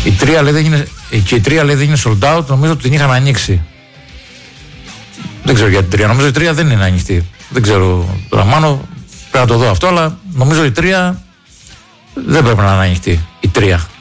Η 3 λέει δεν είναι, και η 3 λέει δεν είναι sold out, νομίζω ότι την είχαν ανοίξει. Δεν ξέρω για την 3, νομίζω η 3 δεν είναι ανοιχτή. Δεν ξέρω τώρα Μάνο, πρέπει να το δω αυτό, αλλά νομίζω η 3 δεν πρέπει να είναι ανοιχτή. Η 3.